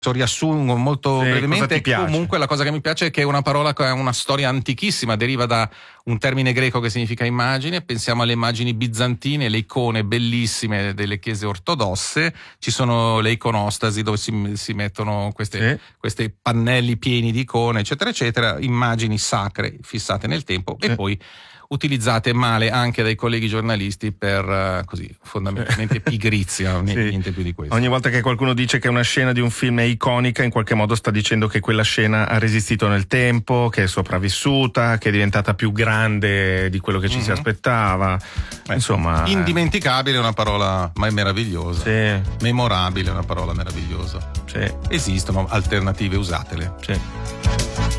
riassungo molto brevemente. piace? Comunque la cosa che mi piace è che è una parola che ha una storia antichissima, deriva da un termine greco che significa immagine. Pensiamo alle immagini bizantine, le icone bellissime delle chiese ortodosse, ci sono le iconostasi dove si mettono questi pannelli pieni di icone, eccetera eccetera, immagini sacre fissate nel tempo e poi utilizzate male anche dai colleghi giornalisti per così fondamentalmente pigrizia, niente più di questo. Ogni volta che qualcuno dice che una scena di un film è iconica, in qualche modo sta dicendo che quella scena ha resistito nel tempo, che è sopravvissuta, che è diventata più grande di quello che ci si aspettava. Insomma, indimenticabile è una parola meravigliosa. Memorabile è una parola meravigliosa. Esistono alternative, usatele.